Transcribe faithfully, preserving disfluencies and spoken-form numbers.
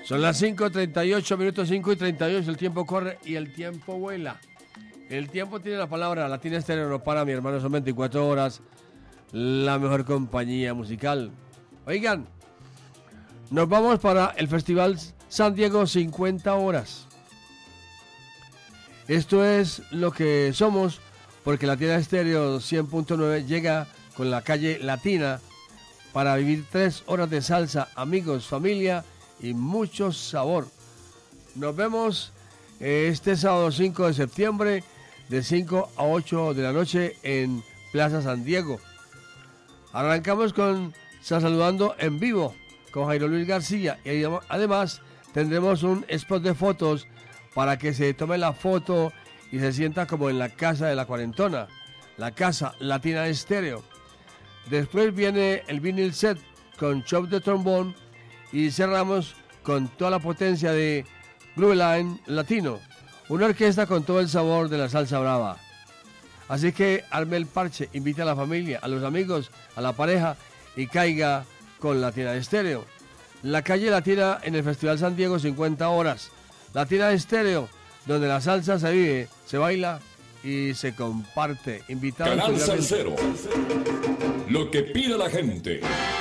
Son las cinco treinta y ocho minutos, cinco y treinta y ocho, el tiempo corre y el tiempo vuela. El tiempo tiene la palabra, Latina Estéreo no para, mi hermano, son veinticuatro horas, la mejor compañía musical. Oigan, nos vamos para el Festival San Diego cincuenta horas. Esto es lo que somos, porque Latina Estéreo cien punto nueve llega con la calle Latina para vivir tres horas de salsa, amigos, familia y mucho sabor. Nos vemos eh, este sábado cinco de septiembre de cinco a ocho de la noche en Plaza San Diego. Arrancamos con Saludando en vivo con Jairo Luis García y además tendremos un spot de fotos para que se tome la foto y se sienta como en la casa de la cuarentona, la casa Latina Estéreo. Después viene el vinyl set con chop de trombón y cerramos con toda la potencia de Groove Latino, una orquesta con todo el sabor de la salsa brava. Así que arme el parche, invite a la familia, a los amigos, a la pareja y caiga con Latina Estéreo. La calle Latina en el Festival San Diego cincuenta horas. Latina Estéreo, donde la salsa se vive, se baila y se comparte. Invitados. Canal Salsero. Lo que pide la gente.